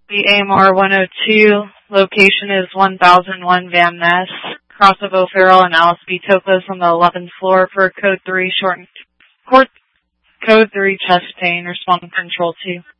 The AMR 102, location is 1001 Van Ness, cross of O'Farrell and Alice B. Toklas on the 11th floor for code 3 chest pain, respond control 2.